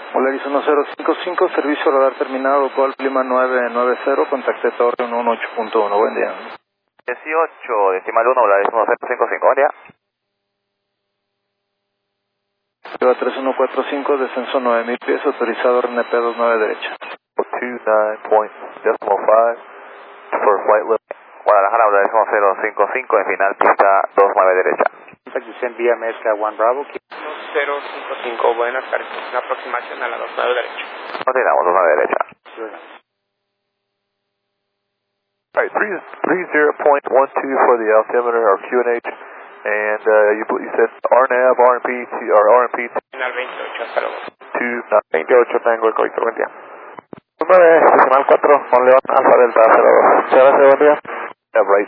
Polaris 1055, servicio radar terminado, Golf Lima 990, contacté Torre 18.1, buen día. 18, decimal 1, Polaris 1055, buen día. Lleva 3145, descenso 9000 pies, autorizado RNP 29 derecha. 29.5 for flight level. Guadalajara, Polaris 1055, en final pista 29 derecha. Descend vía Mezca 1 Bravo. 1055, buenas tardes. Una aproximación a la 29 derecha. Continuamos, 29 derecha. Alright, 30.12 for the altimeter, or QNH, and you said RNAV, RNP, or RNP. Final 28, hasta luego. 28, tengo el correcto, buen día. 9, decimal 4, Monleón, Alfa Delta 02. Muchas gracias, buen día. Right.